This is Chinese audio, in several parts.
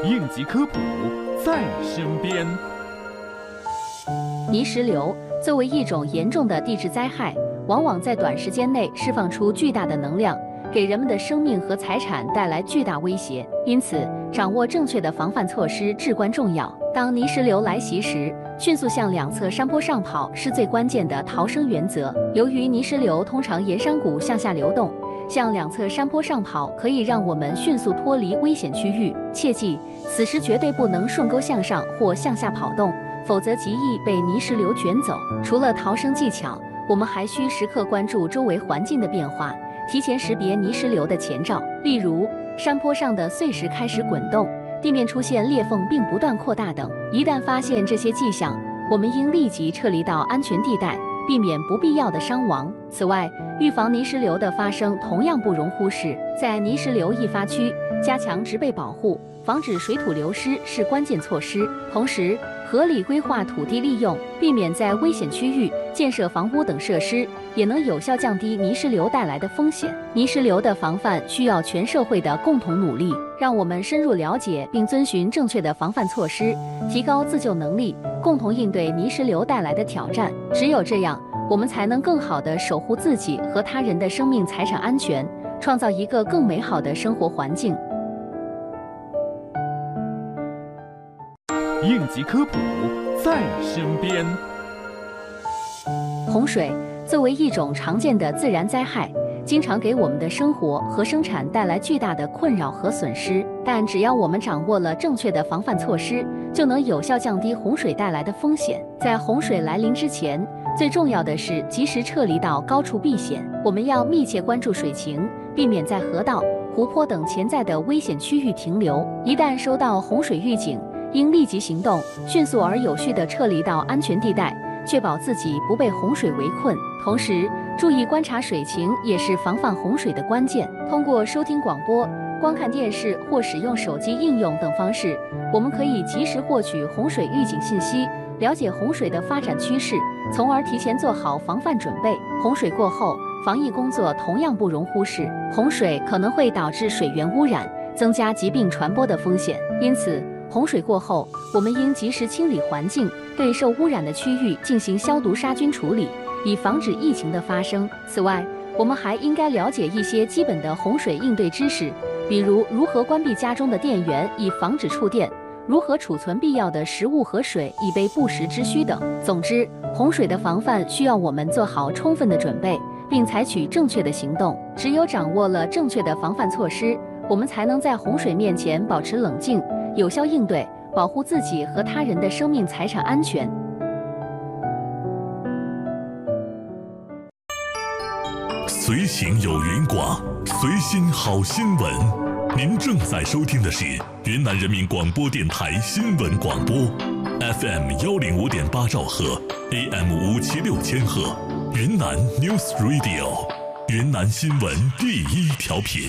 应急科普在身边。 泥石流作为一种严重的地质灾害，往往在短时间内释放出巨大的能量，给人们的生命和财产带来巨大威胁。因此，掌握正确的防范措施至关重要。当泥石流来袭时，迅速向两侧山坡上跑是最关键的逃生原则。由于泥石流通常沿山谷向下流动，向两侧山坡上跑可以让我们迅速脱离危险区域。切记，此时绝对不能顺沟向上或向下跑动，否则极易被泥石流卷走。除了逃生技巧，我们还需时刻关注周围环境的变化，提前识别泥石流的前兆，例如山坡上的碎石开始滚动，地面出现裂缝并不断扩大等。一旦发现这些迹象，我们应立即撤离到安全地带，避免不必要的伤亡。此外，预防泥石流的发生同样不容忽视，在泥石流易发区加强植被保护，防止水土流失是关键措施。同时，合理规划土地利用，避免在危险区域建设房屋等设施，也能有效降低泥石流带来的风险。泥石流的防范需要全社会的共同努力，让我们深入了解并遵循正确的防范措施，提高自救能力，共同应对泥石流带来的挑战。只有这样，我们才能更好地守护自己和他人的生命财产安全，创造一个更美好的生活环境。 应急科普在身边。 洪水作为一种常见的自然灾害，经常给我们的生活和生产带来巨大的困扰和损失。但只要我们掌握了正确的防范措施，就能有效降低洪水带来的风险。在洪水来临之前，最重要的是及时撤离到高处避险。我们要密切关注水情，避免在河道、湖泊等潜在的危险区域停留。一旦收到洪水预警，应立即行动，迅速而有序地撤离到安全地带，确保自己不被洪水围困。同时，注意观察水情也是防范洪水的关键。通过收听广播、观看电视或使用手机应用等方式，我们可以及时获取洪水预警信息，了解洪水的发展趋势，从而提前做好防范准备。洪水过后，防疫工作同样不容忽视。洪水可能会导致水源污染，增加疾病传播的风险，因此洪水过后，我们应及时清理环境，对受污染的区域进行消毒杀菌处理，以防止疫情的发生。此外，我们还应该了解一些基本的洪水应对知识，比如如何关闭家中的电源以防止触电，如何储存必要的食物和水以备不时之需等。总之，洪水的防范需要我们做好充分的准备，并采取正确的行动。只有掌握了正确的防范措施，我们才能在洪水面前保持冷静，有效应对，保护自己和他人的生命财产安全。 随行有云广，随心好新闻。您正在收听的是云南人民广播电台新闻广播 ，FM105.8兆赫 ，AM576千赫，云南 News Radio， 云南新闻第一调频。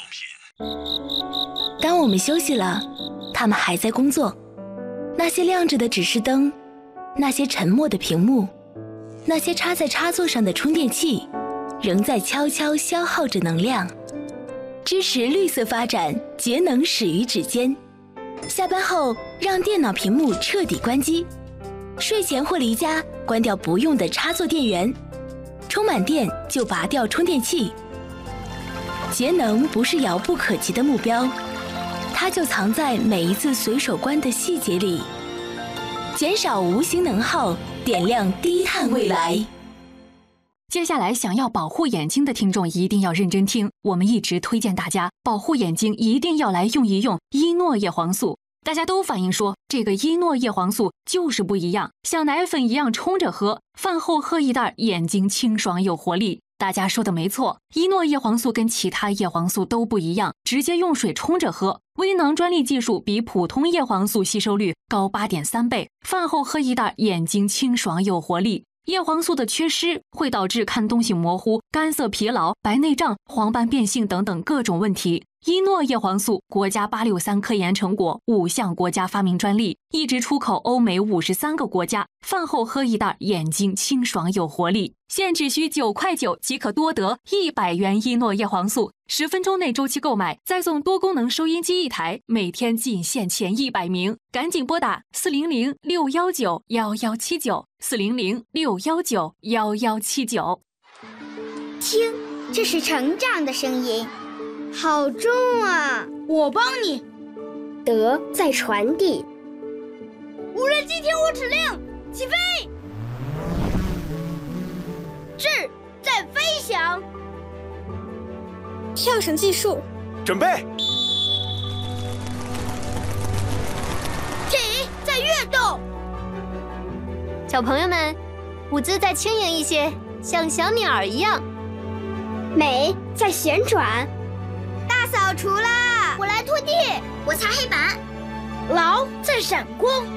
当我们休息了，他们还在工作。那些亮着的指示灯，那些沉默的屏幕，那些插在插座上的充电器，仍在悄悄消耗着能量。支持绿色发展，节能始于指尖。下班后，让电脑屏幕彻底关机。睡前或离家，关掉不用的插座电源。充满电就拔掉充电器。节能不是遥不可及的目标，它就藏在每一次随手关的细节里。减少无形能耗，点亮低碳未来。 接下来想要保护眼睛的听众一定要认真听，我们一直推荐大家保护眼睛一定要来用一用伊诺叶黄素。大家都反映说这个伊诺叶黄素就是不一样，像奶粉一样冲着喝，饭后喝一袋，眼睛清爽有活力。大家说的没错，伊诺叶黄素跟其他叶黄素都不一样，直接用水冲着喝。微囊专利技术比普通叶黄素吸收率高 8.3 倍，饭后喝一袋，眼睛清爽有活力。叶黄素的缺失会导致看东西模糊、干涩疲劳、白内障、黄斑变性等等各种问题。 依诺叶黄素国家863科研成果，5项国家发明专利，一直出口欧美53个国家。饭后喝一袋，眼睛清爽有活力。现只需9块9即可多得100元依诺叶黄素，10分钟内周期购买，再送多功能收音机1台，每天仅限前100名，赶紧拨打400-619-1179，400-619-1179。 听，这是成长的声音，好重啊！ 我帮你。 德在传递。 无人机听我指令，起飞！智在飞翔。 跳绳计数， 准备。 体在跃动。 小朋友们，舞姿再轻盈一些，像小鸟一样。 美在旋转。 大扫除啦！ 我来拖地， 我擦黑板。劳在闪光。